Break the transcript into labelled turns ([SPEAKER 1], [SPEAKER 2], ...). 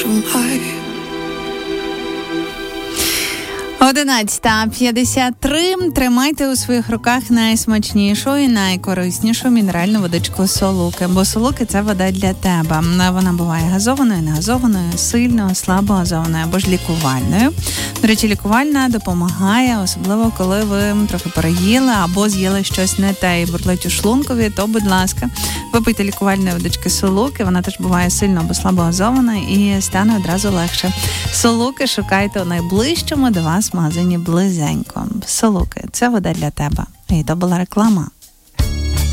[SPEAKER 1] Шанхай.
[SPEAKER 2] 11:53. Тримайте у своїх руках найсмачнішу і найкориснішу мінеральну водичку Солуки. Бо Солуки – це вода для тебе. Вона буває газованою, негазованою, сильною, слабогазованою або ж лікувальною. До речі, лікувальна допомагає, особливо коли ви трохи переїли або з'їли щось не те і бурлить у шлункові, то, будь ласка, випийте лікувальної водички Солуки. Вона теж буває сильно або слабогазованою і стане одразу легше. Солуки шукайте у найближчому до вас в магазині близенько. Солуки – це вода для тебе. І то була реклама.